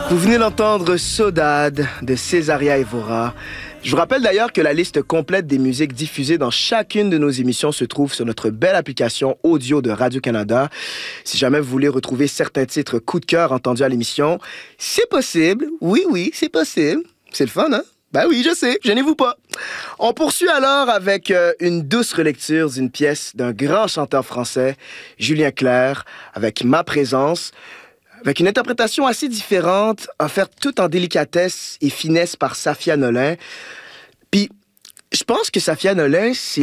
Vous venez d'entendre Saudade de Césaria Evora. Je vous rappelle d'ailleurs que la liste complète des musiques diffusées dans chacune de nos émissions se trouve sur notre belle application audio de Radio-Canada. Si jamais vous voulez retrouver certains titres coup de cœur entendus à l'émission, c'est possible. Oui, c'est possible. C'est le fun, hein? Ben oui, je sais, gênez-vous pas. On poursuit alors avec une douce relecture d'une pièce d'un grand chanteur français, Julien Clerc, avec Ma présence, avec une interprétation assez différente, offerte tout en délicatesse et finesse par Safia Nolin. Puis, je pense que Safia Nolin, c'est